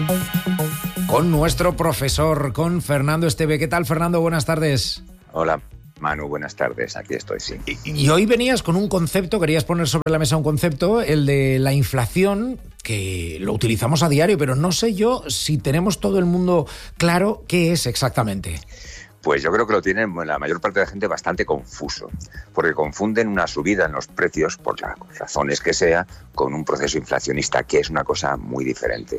Con nuestro profesor, con Fernando Esteve. ¿Qué tal, Fernando? Buenas tardes. Hola, Manu, buenas tardes. Aquí estoy, sí. Y hoy venías con un concepto, querías poner sobre la mesa un concepto, el de la inflación, que lo utilizamos a diario, pero no sé yo si tenemos todo el mundo claro qué es exactamente. Pues yo creo que lo tienen la mayor parte de la gente bastante confuso, porque confunden una subida en los precios, por las razones que sea, con un proceso inflacionista, que es una cosa muy diferente.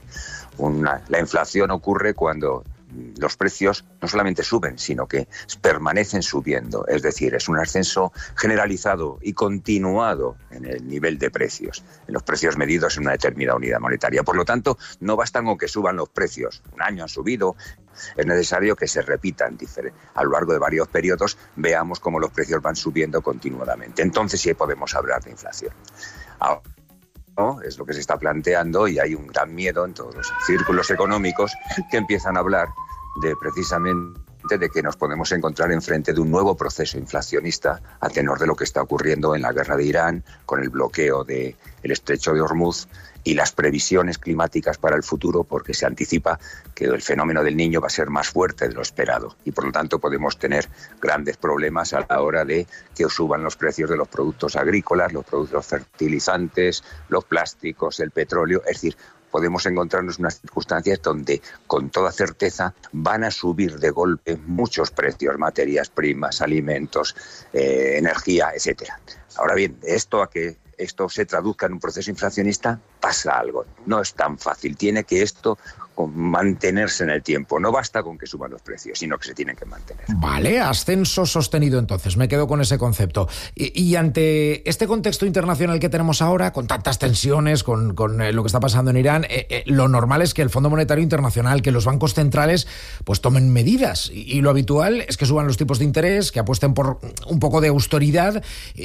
La inflación ocurre cuando los precios no solamente suben, sino que permanecen subiendo. Es decir, es un ascenso generalizado y continuado en el nivel de precios, en los precios medidos en una determinada unidad monetaria. Por lo tanto, no bastan con que suban los precios. Un año han subido, es necesario que se repitan a lo largo de varios periodos, veamos cómo los precios van subiendo continuadamente. Entonces sí podemos hablar de inflación. Ahora, ¿no? Es lo que se está planteando y hay un gran miedo en todos los círculos económicos que empiezan a hablar de precisamente de que nos podemos encontrar enfrente de un nuevo proceso inflacionista a tenor de lo que está ocurriendo en la guerra de Irán, con el bloqueo del estrecho de Hormuz y las previsiones climáticas para el futuro, porque se anticipa que el fenómeno del Niño va a ser más fuerte de lo esperado y por lo tanto podemos tener grandes problemas a la hora de que suban los precios de los productos agrícolas, los productos fertilizantes, los plásticos, el petróleo, es decir, podemos encontrarnos en unas circunstancias donde con toda certeza van a subir de golpe muchos precios, materias primas, alimentos, energía, etcétera. Ahora bien, esto a que esto se traduzca en un proceso inflacionista, pasa algo. No es tan fácil. Tiene que esto mantenerse en el tiempo. No basta con que suban los precios, sino que se tienen que mantener. Vale, ascenso sostenido entonces. Me quedo con ese concepto. Y ante este contexto internacional que tenemos ahora, con tantas tensiones, con lo que está pasando en Irán, lo normal es que el Fondo Monetario Internacional, que los bancos centrales, pues tomen medidas. Y lo habitual es que suban los tipos de interés, que apuesten por un poco de austeridad.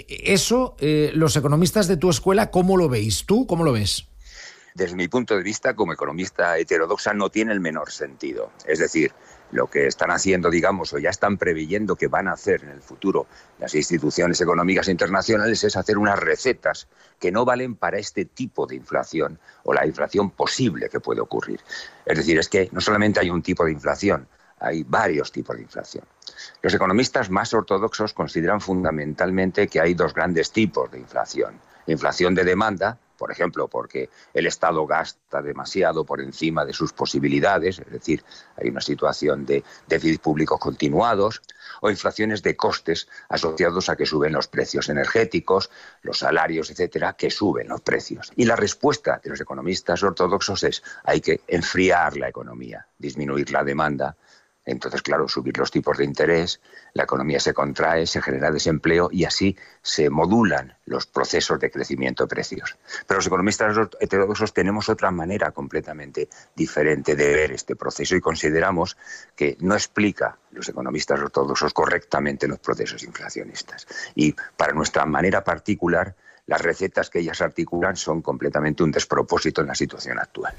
Eso, los economistas de tu escuela, ¿cómo lo veis? ¿Tú cómo lo ves? Desde mi punto de vista, como economista heterodoxa, no tiene el menor sentido. Es decir, lo que están haciendo, digamos, o ya están preveyendo que van a hacer en el futuro las instituciones económicas internacionales es hacer unas recetas que no valen para este tipo de inflación o la inflación posible que puede ocurrir. Es decir, es que no solamente hay un tipo de inflación, hay varios tipos de inflación. Los economistas más ortodoxos consideran fundamentalmente que hay dos grandes tipos de inflación. Inflación de demanda, por ejemplo, porque el Estado gasta demasiado por encima de sus posibilidades, es decir, hay una situación de déficit públicos continuados, o inflaciones de costes asociados a que suben los precios energéticos, los salarios, etcétera, que suben los precios. Y la respuesta de los economistas ortodoxos es: hay que enfriar la economía, disminuir la demanda. Entonces, claro, subir los tipos de interés, la economía se contrae, se genera desempleo y así se modulan los procesos de crecimiento de precios. Pero los economistas heterodoxos tenemos otra manera completamente diferente de ver este proceso y consideramos que no explica los economistas ortodoxos correctamente los procesos inflacionistas. Y para nuestra manera particular, las recetas que ellas articulan son completamente un despropósito en la situación actual.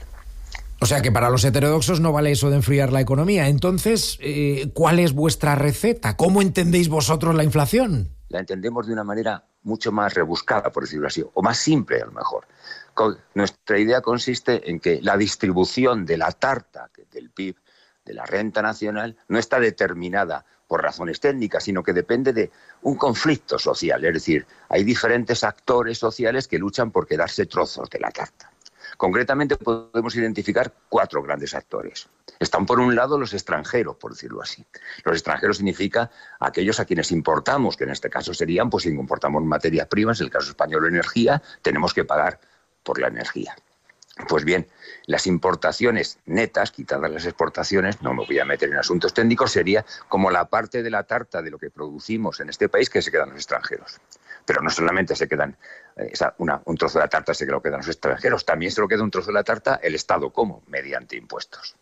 O sea que para los heterodoxos no vale eso de enfriar la economía. Entonces, ¿cuál es vuestra receta? ¿Cómo entendéis vosotros la inflación? La entendemos de una manera mucho más rebuscada, por decirlo así, o más simple a lo mejor. Nuestra idea consiste en que la distribución de la tarta del PIB, de la renta nacional, no está determinada por razones técnicas, sino que depende de un conflicto social. Es decir, hay diferentes actores sociales que luchan por quedarse trozos de la tarta. Concretamente podemos identificar 4 grandes actores. Están por un lado los extranjeros, por decirlo así. Los extranjeros significa aquellos a quienes importamos, que en este caso serían, pues si importamos materias primas, en el caso español energía, tenemos que pagar por la energía. Pues bien, las importaciones netas, quitadas las exportaciones, no me voy a meter en asuntos técnicos, sería como la parte de la tarta de lo que producimos en este país que se quedan los extranjeros. Pero no solamente se quedan un trozo de la tarta, se lo quedan los extranjeros, también se lo queda un trozo de la tarta el Estado. ¿Cómo? Mediante impuestos.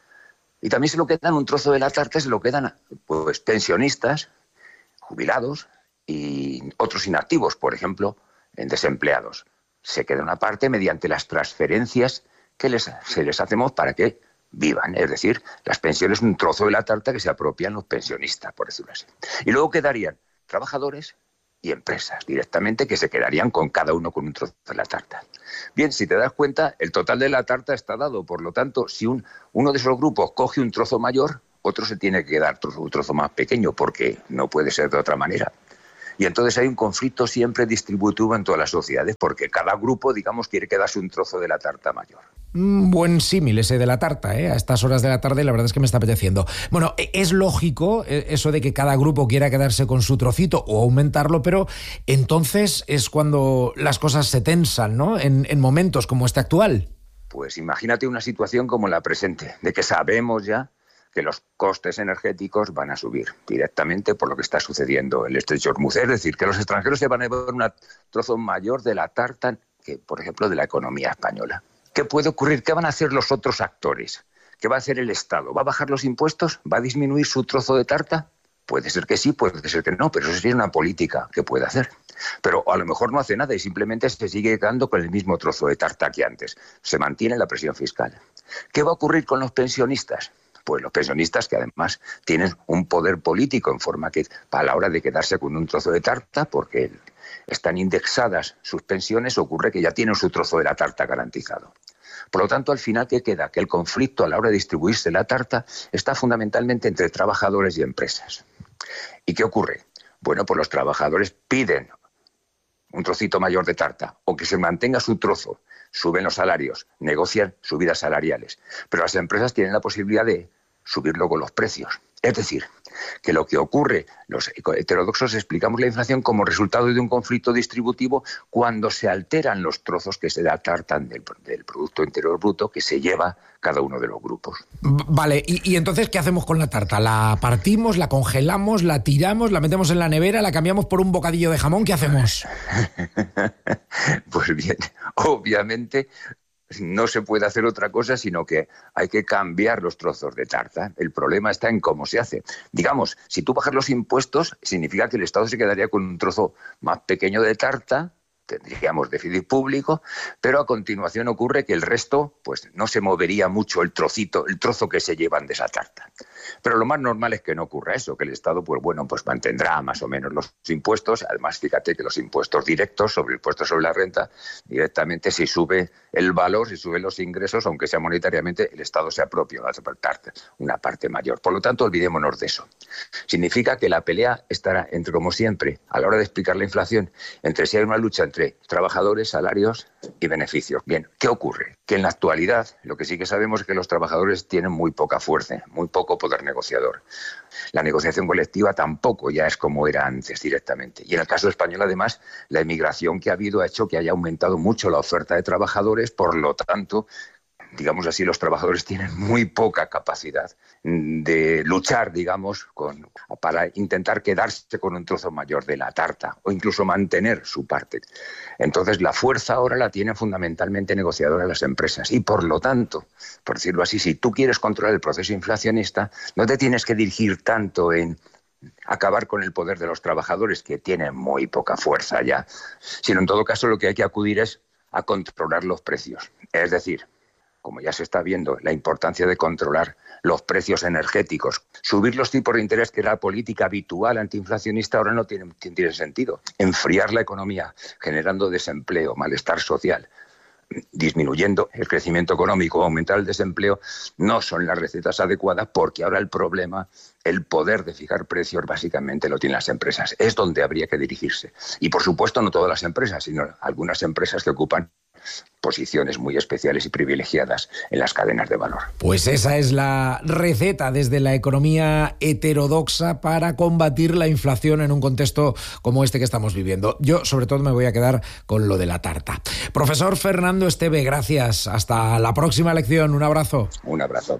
Y también se lo quedan un trozo de la tarta, se lo quedan pues pensionistas, jubilados y otros inactivos, por ejemplo, en desempleados. Se queda una parte mediante las transferencias que se les hacemos para que vivan. Es decir, las pensiones, un trozo de la tarta que se apropian los pensionistas, por decirlo así. Y luego quedarían trabajadores y empresas directamente, que se quedarían con cada uno con un trozo de la tarta. Bien, si te das cuenta, el total de la tarta está dado. Por lo tanto, si uno de esos grupos coge un trozo mayor, otro se tiene que dar un trozo más pequeño, porque no puede ser de otra manera. Y entonces hay un conflicto siempre distributivo en todas las sociedades, porque cada grupo, digamos, quiere quedarse un trozo de la tarta mayor. Buen símil ese de la tarta, ¿eh? A estas horas de la tarde la verdad es que me está apeteciendo. Bueno, es lógico eso de que cada grupo quiera quedarse con su trocito o aumentarlo, pero entonces es cuando las cosas se tensan, ¿no? En momentos como este actual. Pues imagínate una situación como la presente, de que sabemos ya que los costes energéticos van a subir directamente por lo que está sucediendo en el estrecho de Hormuz. Es decir, que los extranjeros se van a llevar un trozo mayor de la tarta que, por ejemplo, de la economía española. ¿Qué puede ocurrir? ¿Qué van a hacer los otros actores? ¿Qué va a hacer el Estado? ¿Va a bajar los impuestos? ¿Va a disminuir su trozo de tarta? Puede ser que sí, puede ser que no, pero eso sería una política que puede hacer. Pero a lo mejor no hace nada y simplemente se sigue quedando con el mismo trozo de tarta que antes. Se mantiene la presión fiscal. ¿Qué va a ocurrir con los pensionistas? Pues los pensionistas, que además tienen un poder político en forma que a la hora de quedarse con un trozo de tarta, porque están indexadas sus pensiones, ocurre que ya tienen su trozo de la tarta garantizado. Por lo tanto, al final, ¿qué queda? Que el conflicto a la hora de distribuirse la tarta está fundamentalmente entre trabajadores y empresas. ¿Y qué ocurre? Bueno, pues los trabajadores piden un trocito mayor de tarta o que se mantenga su trozo, suben los salarios, negocian subidas salariales, pero las empresas tienen la posibilidad de subir luego los precios. Es decir, que lo que ocurre, los heterodoxos explicamos la inflación como resultado de un conflicto distributivo cuando se alteran los trozos que se tartan del Producto Interior Bruto que se lleva cada uno de los grupos. Vale, ¿y entonces qué hacemos con la tarta? ¿La partimos, la congelamos, la tiramos, la metemos en la nevera, la cambiamos por un bocadillo de jamón? ¿Qué hacemos? Pues bien, obviamente no se puede hacer otra cosa, sino que hay que cambiar los trozos de tarta. El problema está en cómo se hace. Digamos, si tú bajas los impuestos, significa que el Estado se quedaría con un trozo más pequeño de tarta, tendríamos déficit público, pero a continuación ocurre que el resto, pues no se movería mucho el trozo que se llevan de esa tarta. Pero lo más normal es que no ocurra eso, que el Estado, pues bueno, pues mantendrá más o menos los impuestos. Además, fíjate que los impuestos directos, sobre el impuesto sobre la renta, directamente si sube el valor, si suben los ingresos, aunque sea monetariamente, el Estado se apropia una parte mayor. Por lo tanto, olvidémonos de eso. Significa que la pelea estará entre, como siempre, a la hora de explicar la inflación, entre si hay una lucha entre trabajadores, salarios y beneficios. Bien, ¿qué ocurre? Que en la actualidad lo que sí que sabemos es que los trabajadores tienen muy poca fuerza, muy poco poder negociador. La negociación colectiva tampoco ya es como era antes directamente. Y en el caso español, además, la emigración que ha habido ha hecho que haya aumentado mucho la oferta de trabajadores, por lo tanto, digamos así, los trabajadores tienen muy poca capacidad de luchar, digamos, para intentar quedarse con un trozo mayor de la tarta o incluso mantener su parte. Entonces, la fuerza ahora la tienen fundamentalmente negociadora las empresas y, por lo tanto, por decirlo así, si tú quieres controlar el proceso inflacionista, no te tienes que dirigir tanto en acabar con el poder de los trabajadores, que tienen muy poca fuerza ya, sino en todo caso lo que hay que acudir es a controlar los precios. Es decir, como ya se está viendo, la importancia de controlar los precios energéticos. Subir los tipos de interés, que era la política habitual antiinflacionista, ahora no tiene sentido. Enfriar la economía, generando desempleo, malestar social, disminuyendo el crecimiento económico, aumentar el desempleo, no son las recetas adecuadas, porque ahora el problema, el poder de fijar precios, básicamente lo tienen las empresas. Es donde habría que dirigirse. Y por supuesto no todas las empresas, sino algunas empresas que ocupan posiciones muy especiales y privilegiadas en las cadenas de valor. Pues esa es la receta desde la economía heterodoxa para combatir la inflación en un contexto como este que estamos viviendo. Yo, sobre todo, me voy a quedar con lo de la tarta. Profesor Fernando Esteve, gracias. Hasta la próxima lección. Un abrazo. Un abrazo.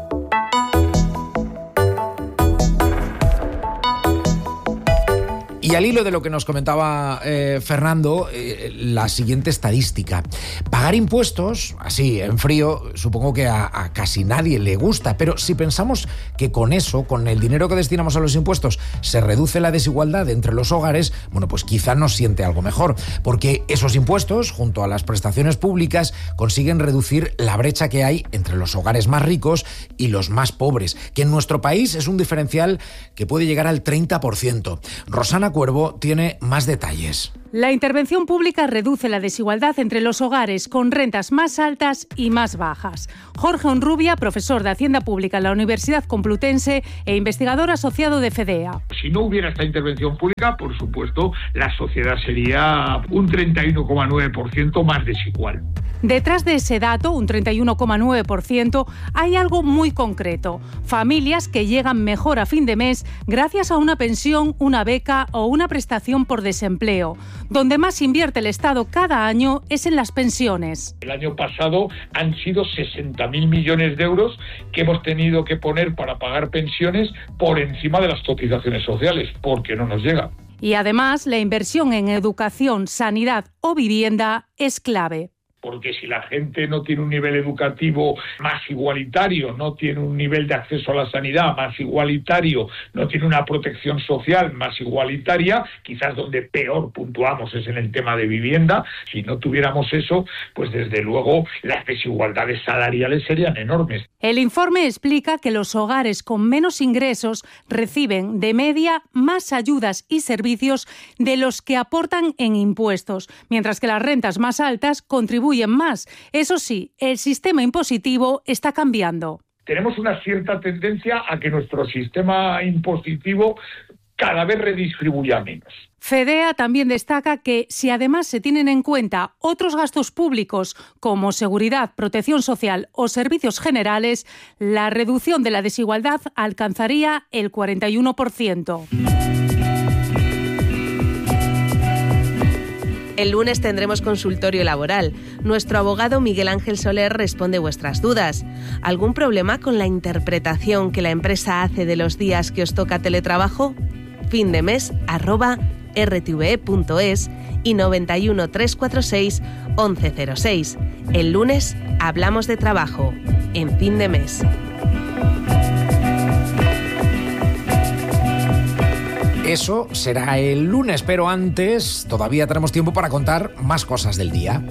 Y Y al hilo de lo que nos comentaba Fernando, la siguiente estadística. Pagar impuestos, así en frío, supongo que a casi nadie le gusta, pero si pensamos que con eso, con el dinero que destinamos a los impuestos, se reduce la desigualdad entre los hogares, bueno, pues quizá nos siente algo mejor, porque esos impuestos, junto a las prestaciones públicas, consiguen reducir la brecha que hay entre los hogares más ricos y los más pobres, que en nuestro país es un diferencial que puede llegar al 30%. Rosana Cuervo tiene más detalles. La intervención pública reduce la desigualdad entre los hogares con rentas más altas y más bajas. Jorge Onrubia, profesor de Hacienda Pública en la Universidad Complutense e investigador asociado de FEDEA. Si no hubiera esta intervención pública, por supuesto, la sociedad sería un 31,9% más desigual. Detrás de ese dato, un 31,9%, hay algo muy concreto. Familias que llegan mejor a fin de mes gracias a una pensión, una beca o una prestación por desempleo. Donde más invierte el Estado cada año es en las pensiones. El año pasado han sido 60.000 millones de euros que hemos tenido que poner para pagar pensiones por encima de las cotizaciones sociales, porque no nos llega. Y además, la inversión en educación, sanidad o vivienda es clave. Porque si la gente no tiene un nivel educativo más igualitario, no tiene un nivel de acceso a la sanidad más igualitario, no tiene una protección social más igualitaria, quizás donde peor puntuamos es en el tema de vivienda. Si no tuviéramos eso, pues desde luego las desigualdades salariales serían enormes. El informe explica que los hogares con menos ingresos reciben de media más ayudas y servicios de los que aportan en impuestos, mientras que las rentas más altas contribuyen más. Eso sí, el sistema impositivo está cambiando. Tenemos una cierta tendencia a que nuestro sistema impositivo cada vez redistribuya menos. FEDEA también destaca que si además se tienen en cuenta otros gastos públicos como seguridad, protección social o servicios generales, la reducción de la desigualdad alcanzaría el 41%. El lunes tendremos consultorio laboral. Nuestro abogado Miguel Ángel Soler responde vuestras dudas. ¿Algún problema con la interpretación que la empresa hace de los días que os toca teletrabajo? findemes@rtve.es y 91 346 1106. El lunes hablamos de trabajo en Fin de Mes. Eso será el lunes, pero antes todavía tenemos tiempo para contar más cosas del día.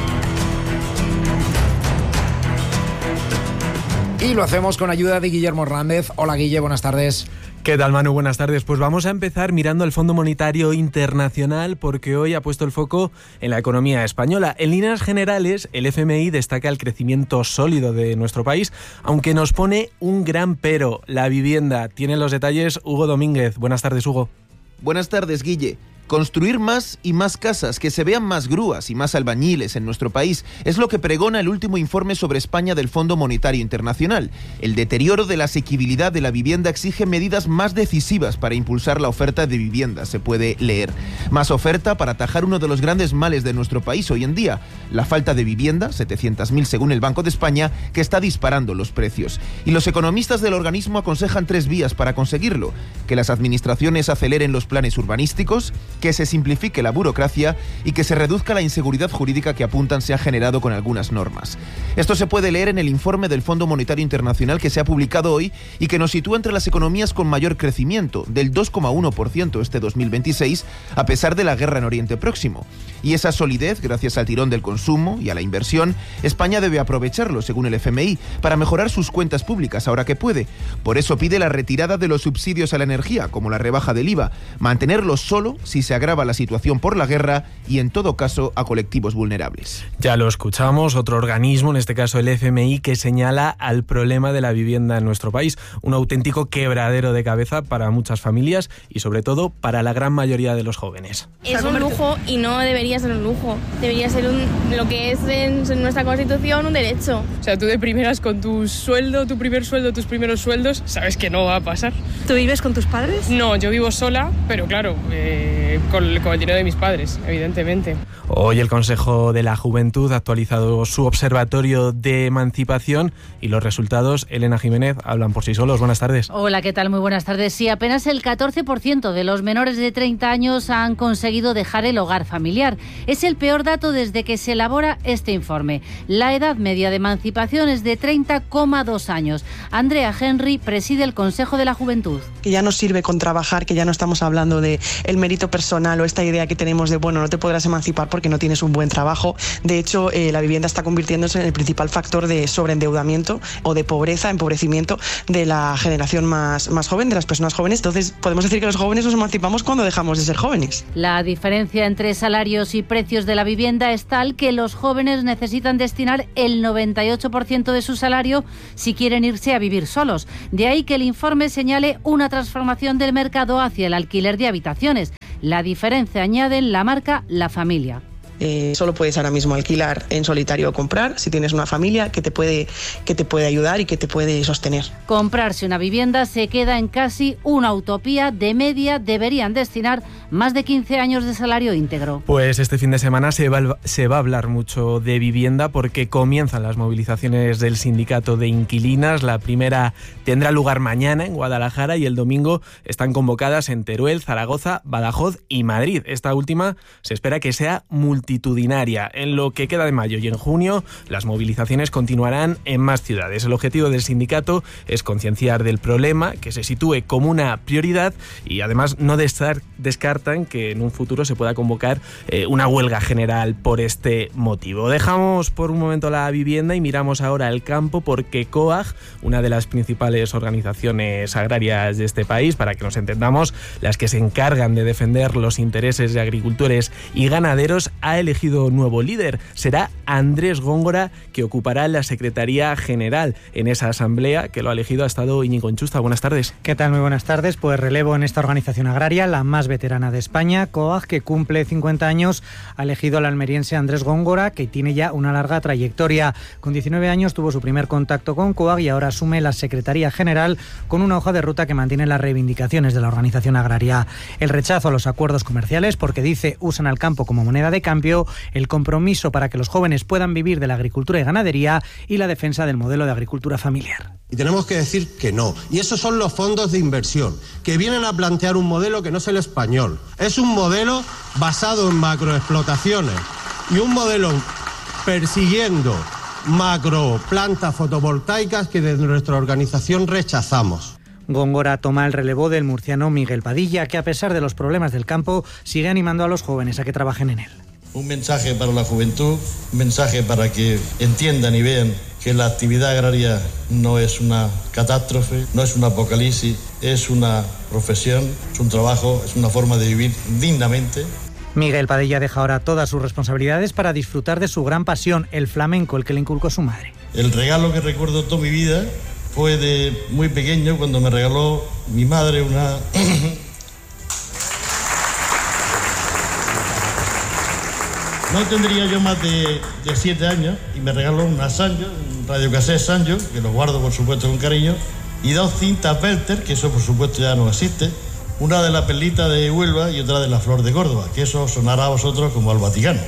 Y lo hacemos con ayuda de Guillermo Hernández. Hola Guille, buenas tardes. ¿Qué tal, Manu? Buenas tardes. Pues vamos a empezar mirando el Fondo Monetario Internacional porque hoy ha puesto el foco en la economía española. En líneas generales, el FMI destaca el crecimiento sólido de nuestro país, aunque nos pone un gran pero, la vivienda. Tienen los detalles Hugo Domínguez. Buenas tardes, Hugo. Buenas tardes, Guille. Construir más y más casas, que se vean más grúas y más albañiles en nuestro país, es lo que pregona el último informe sobre España del Fondo Monetario Internacional. El deterioro de la asequibilidad de la vivienda exige medidas más decisivas para impulsar la oferta de vivienda, se puede leer. Más oferta para atajar uno de los grandes males de nuestro país hoy en día, la falta de vivienda, 700.000 según el Banco de España, que está disparando los precios. Y los economistas del organismo aconsejan 3 vías para conseguirlo: que las administraciones aceleren los planes urbanísticos, que se simplifique la burocracia y que se reduzca la inseguridad jurídica que apuntan se ha generado con algunas normas. Esto se puede leer en el informe del Fondo Monetario Internacional que se ha publicado hoy y que nos sitúa entre las economías con mayor crecimiento, del 2,1% este 2026, a pesar de la guerra en Oriente Próximo. Y esa solidez, gracias al tirón del consumo y a la inversión, España debe aprovecharlo, según el FMI, para mejorar sus cuentas públicas ahora que puede. Por eso pide la retirada de los subsidios a la energía, como la rebaja del IVA, mantenerlos solo si se agrava la situación por la guerra y, en todo caso, a colectivos vulnerables. Ya lo escuchamos, otro organismo, en este caso el FMI, que señala al problema de la vivienda en nuestro país, un auténtico quebradero de cabeza para muchas familias y, sobre todo, para la gran mayoría de los jóvenes. Es un lujo y no debería ser un lujo, debería ser lo que es en nuestra Constitución un derecho. O sea, tú de primeras con tu sueldo, tu primer sueldo, tus primeros sueldos, sabes que no va a pasar. ¿Tú vives con tus padres? No, yo vivo sola, pero claro, con el dinero de mis padres, evidentemente. Hoy el Consejo de la Juventud ha actualizado su observatorio de emancipación y los resultados, Elena Jiménez, hablan por sí solos. Buenas tardes. Hola, ¿qué tal? Muy buenas tardes. Sí, apenas el 14% de los menores de 30 años han conseguido dejar el hogar familiar. Es el peor dato desde que se elabora este informe. La edad media de emancipación es de 30,2 años. Andrea Henry preside el Consejo de la Juventud. Que ya no sirve con trabajar, que ya no estamos hablando de el mérito personal o esta idea que tenemos de, bueno, no te podrás emancipar porque no tienes un buen trabajo. De hecho, la vivienda está convirtiéndose en el principal factor de sobreendeudamiento o de pobreza, empobrecimiento de la generación más joven, de las personas jóvenes. Entonces, podemos decir que los jóvenes nos emancipamos cuando dejamos de ser jóvenes. La diferencia entre salarios y precios de la vivienda es tal que los jóvenes necesitan destinar el 98% de su salario si quieren irse a vivir solos. De ahí que el informe señale una transformación del mercado hacia el alquiler de habitaciones. La diferencia, añaden, la marca la familia. Solo puedes ahora mismo alquilar en solitario o comprar si tienes una familia que te puede ayudar y que te puede sostener. Comprarse una vivienda se queda en casi una utopía. De media deberían destinar más de 15 años de salario íntegro. Pues este fin de semana se va a hablar mucho de vivienda porque comienzan las movilizaciones del sindicato de inquilinas. La primera tendrá lugar mañana en Guadalajara y el domingo están convocadas en Teruel, Zaragoza, Badajoz y Madrid. Esta última se espera que sea multitudinaria. En lo que queda de mayo y en junio, las movilizaciones continuarán en más ciudades. El objetivo del sindicato es concienciar del problema, que se sitúe como una prioridad y además no descartan que en un futuro se pueda convocar una huelga general por este motivo. Dejamos por un momento la vivienda y miramos ahora el campo porque COAG, una de las principales organizaciones agrarias de este país, para que nos entendamos, las que se encargan de defender los intereses de agricultores y ganaderos, ha elegido nuevo líder. Será Andrés Góngora, que ocupará la Secretaría General. En esa asamblea que lo ha elegido ha estado Íñigo Enchusta. Buenas tardes. ¿Qué tal? Muy buenas tardes. Pues relevo en esta organización agraria, la más veterana de España. COAG, que cumple 50 años, ha elegido al almeriense Andrés Góngora, que tiene ya una larga trayectoria. Con 19 años tuvo su primer contacto con COAG y ahora asume la Secretaría General con una hoja de ruta que mantiene las reivindicaciones de la organización agraria. El rechazo a los acuerdos comerciales, porque dice usan al campo como moneda de cambio, el compromiso para que los jóvenes puedan vivir de la agricultura y ganadería y la defensa del modelo de agricultura familiar. Y tenemos que decir que no. Y esos son los fondos de inversión, que vienen a plantear un modelo que no es el español. Es un modelo basado en macroexplotaciones y un modelo persiguiendo macroplantas fotovoltaicas que desde nuestra organización rechazamos. Góngora toma el relevo del murciano Miguel Padilla, que a pesar de los problemas del campo sigue animando a los jóvenes a que trabajen en él. Un mensaje para la juventud, un mensaje para que entiendan y vean que la actividad agraria no es una catástrofe, no es un apocalipsis, es una profesión, es un trabajo, es una forma de vivir dignamente. Miguel Padilla deja ahora todas sus responsabilidades para disfrutar de su gran pasión, el flamenco, el que le inculcó su madre. El regalo que recuerdo toda mi vida fue de muy pequeño, cuando me regaló mi madre una... No tendría yo más de 7 años y me regaló una Sanyo, un radiocassette Sanyo, que lo guardo por supuesto con cariño, y 2 cintas Belter, que eso por supuesto ya no existe, una de la Perlita de Huelva y otra de la Flor de Córdoba, que eso sonará a vosotros como al Vaticano.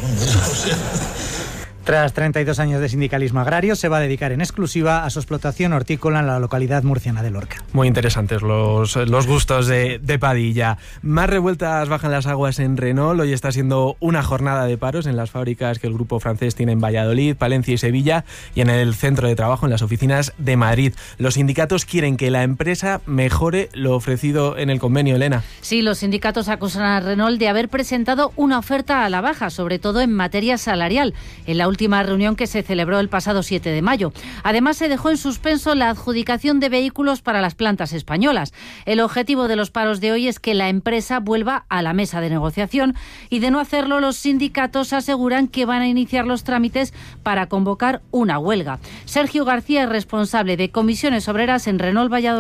Tras 32 años de sindicalismo agrario, se va a dedicar en exclusiva a su explotación hortícola en la localidad murciana de Lorca. Muy interesantes los gustos de Padilla. Más revueltas bajan las aguas en Renault. Hoy está siendo una jornada de paros en las fábricas que el grupo francés tiene en Valladolid, Palencia y Sevilla, y en el centro de trabajo en las oficinas de Madrid. Los sindicatos quieren que la empresa mejore lo ofrecido en el convenio, Elena. Sí, los sindicatos acusan a Renault de haber presentado una oferta a la baja, sobre todo en materia salarial, en la última reunión que se celebró el pasado 7 de mayo. Además, se dejó en suspenso la adjudicación de vehículos para las plantas españolas. El objetivo de los paros de hoy es que la empresa vuelva a la mesa de negociación y, de no hacerlo, los sindicatos aseguran que van a iniciar los trámites para convocar una huelga. Sergio García es responsable de comisiones obreras en Renault Valladolid.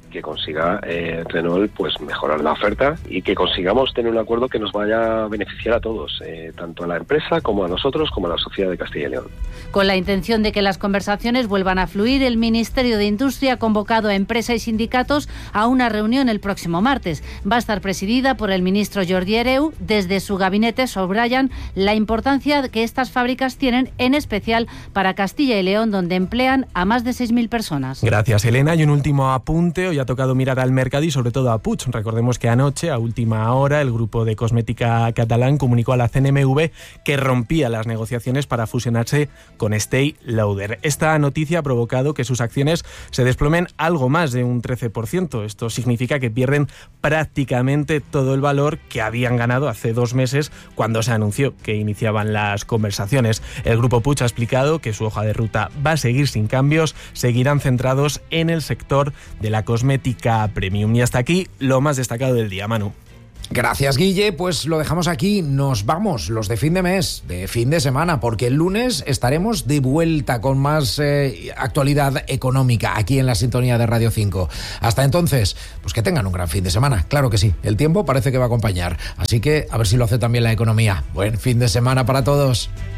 que consiga Renault pues mejorar la oferta y que consigamos tener un acuerdo que nos vaya a beneficiar a todos, tanto a la empresa como a nosotros, como a la sociedad de Castilla y León. Con la intención de que las conversaciones vuelvan a fluir, el Ministerio de Industria ha convocado a empresa y sindicatos a una reunión el próximo martes. Va a estar presidida por el ministro Jordi Hereu. Desde su gabinete subrayan la importancia que estas fábricas tienen, en especial para Castilla y León, donde emplean a más de 6.000 personas. Gracias, Elena. Y un último apunte. Hoy ha tocado mirar al mercado y sobre todo a Puig. Recordemos que anoche, a última hora, el grupo de cosmética catalán comunicó a la CNMV que rompía las negociaciones para fusionarse con Estée Lauder. Esta noticia ha provocado que sus acciones se desplomen algo más de un 13%. Esto significa que pierden prácticamente todo el valor que habían ganado hace 2 meses cuando se anunció que iniciaban las conversaciones. El grupo Puig ha explicado que su hoja de ruta va a seguir sin cambios, seguirán centrados en el sector de la cosmética premium. Y hasta aquí lo más destacado del día, Manu. Gracias, Guille. Pues lo dejamos aquí. Nos vamos, los de fin de mes, de fin de semana, porque el lunes estaremos de vuelta con más actualidad económica aquí en la sintonía de Radio 5. Hasta entonces, pues que tengan un gran fin de semana. Claro que sí, el tiempo parece que va a acompañar. Así que a ver si lo hace también la economía. Buen fin de semana para todos.